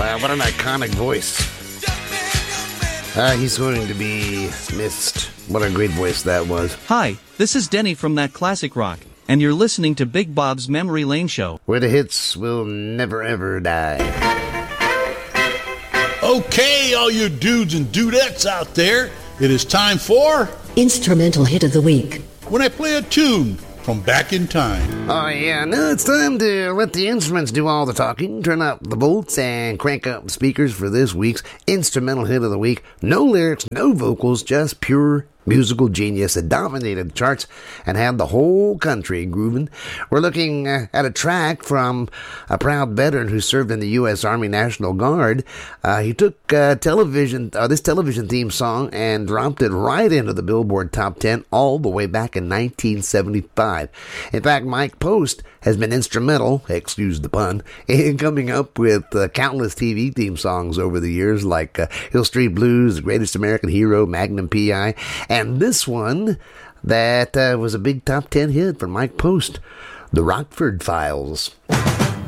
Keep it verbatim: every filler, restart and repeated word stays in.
Wow, what an iconic voice. Uh, he's going to be missed. What a great voice that was. Hi, this is Denny from That Classic Rock, and you're listening to Big Bob's Memory Lane Show, where the hits will never ever die. Okay, all you dudes and dudettes out there, it is time for Instrumental Hit of the Week. When I play a tune from back in time. Oh yeah, now it's time to let the instruments do all the talking. Turn up the bolts and crank up the speakers for this week's Instrumental Hit of the Week. No lyrics, no vocals, just pure musical genius that dominated the charts and had the whole country grooving. We're looking uh, at a track from a proud veteran who served in the U S Army National Guard. Uh, he took uh, television, uh, this television theme song and dropped it right into the Billboard Top ten all the way back in nineteen seventy-five. In fact, Mike Post has been instrumental, excuse the pun, in coming up with uh, countless T V theme songs over the years, like uh, Hill Street Blues, The Greatest American Hero, Magnum P I, and this one that uh, was a big top ten hit for Mike Post, The Rockford Files.